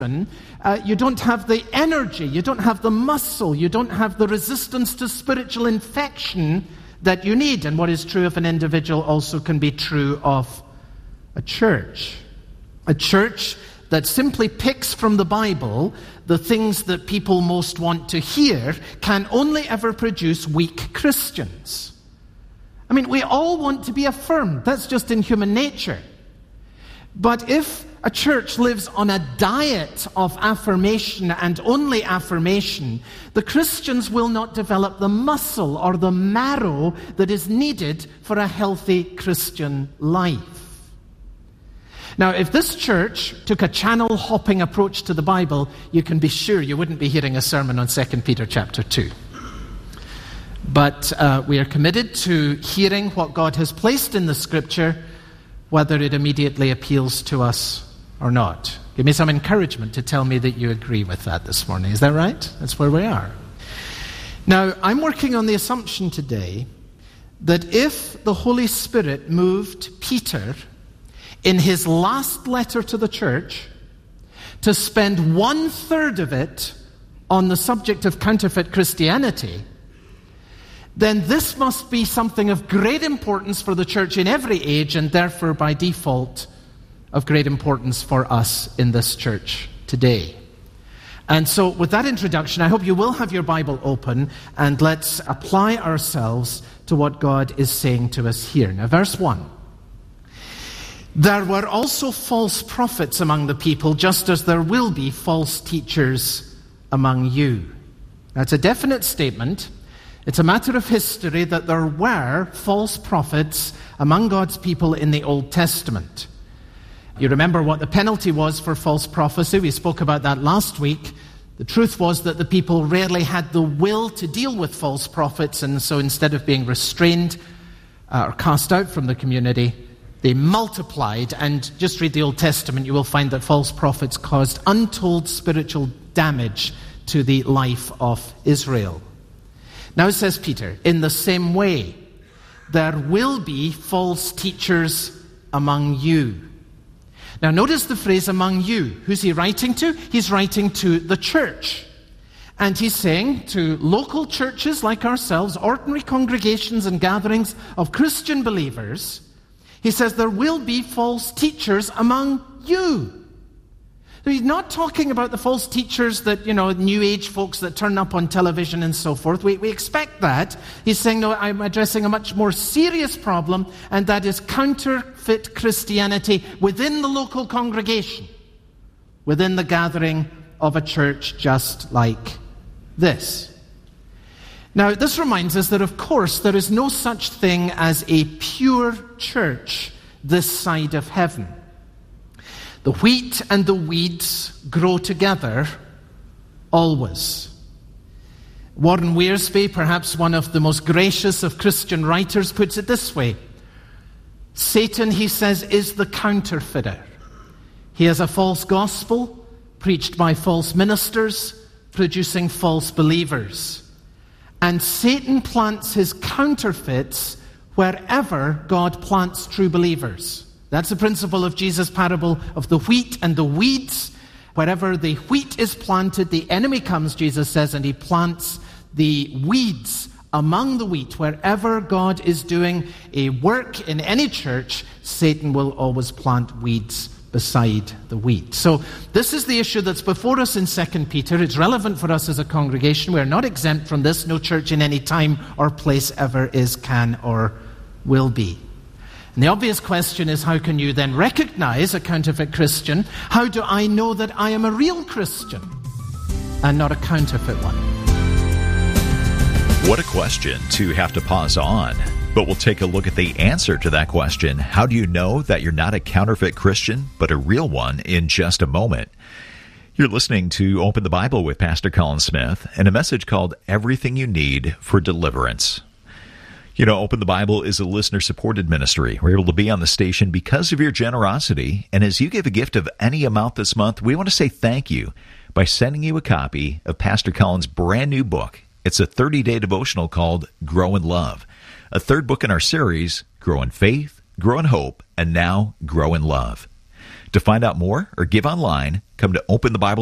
you don't have the energy, you don't have the muscle, you don't have the resistance to spiritual infection that you need. And what is true of an individual also can be true of a church. A church that simply picks from the Bible the things that people most want to hear can only ever produce weak Christians. I mean, we all want to be affirmed. That's just in human nature. But if a church lives on a diet of affirmation and only affirmation, the Christians will not develop the muscle or the marrow that is needed for a healthy Christian life. Now, if this church took a channel-hopping approach to the Bible, you can be sure you wouldn't be hearing a sermon on 2 Peter chapter 2. But we are committed to hearing what God has placed in the Scripture, whether it immediately appeals to us or not. Give me some encouragement to tell me that you agree with that this morning. Is that right? That's where we are. Now, I'm working on the assumption today that if the Holy Spirit moved Peter in his last letter to the church to spend 1/3 of it on the subject of counterfeit Christianity, then this must be something of great importance for the church in every age, and therefore by default of great importance for us in this church today. And so with that introduction, I hope you will have your Bible open, and let's apply ourselves to what God is saying to us here. Now, verse 1. There were also false prophets among the people, just as there will be false teachers among you. That's a definite statement. It's a matter of history that there were false prophets among God's people in the Old Testament. You remember what the penalty was for false prophecy. We spoke about that last week. The truth was that the people rarely had the will to deal with false prophets, and so instead of being restrained or cast out from the community, they multiplied. And just read the Old Testament, you will find that false prophets caused untold spiritual damage to the life of Israel. Now says Peter, in the same way, there will be false teachers among you. Now notice the phrase among you. Who's he writing to? He's writing to the church. And he's saying to local churches like ourselves, ordinary congregations and gatherings of Christian believers, he says there will be false teachers among you. So he's not talking about the false teachers that, New Age folks that turn up on television and so forth. We expect that. He's saying, no, I'm addressing a much more serious problem, and that is counterfeit Christianity within the local congregation, within the gathering of a church just like this. Now, this reminds us that, of course, there is no such thing as a pure church this side of heaven. The wheat and the weeds grow together always. Warren Wiersbe, perhaps one of the most gracious of Christian writers, puts it this way. Satan, he says, is the counterfeiter. He has a false gospel preached by false ministers, producing false believers. And Satan plants his counterfeits wherever God plants true believers. That's the principle of Jesus' parable of the wheat and the weeds. Wherever the wheat is planted, the enemy comes, Jesus says, and he plants the weeds among the wheat. Wherever God is doing a work in any church, Satan will always plant weeds beside the wheat. So this is the issue that's before us in 2 Peter. It's relevant for us as a congregation. We're not exempt from this. No church in any time or place ever is, can, or will be. And the obvious question is, how can you then recognize a counterfeit Christian? How do I know that I am a real Christian and not a counterfeit one? What a question to have to pause on. But we'll take a look at the answer to that question. How do you know that you're not a counterfeit Christian, but a real one, in just a moment? You're listening to Open the Bible with Pastor Colin Smith and a message called Everything You Need for Deliverance. Open the Bible is a listener-supported ministry. We're able to be on the station because of your generosity. And as you give a gift of any amount this month, we want to say thank you by sending you a copy of Pastor Colin's brand new book. It's a 30-day devotional called Grow in Love, a third book in our series, Grow in Faith, Grow in Hope, and now Grow in Love. To find out more or give online, come to Open the Bible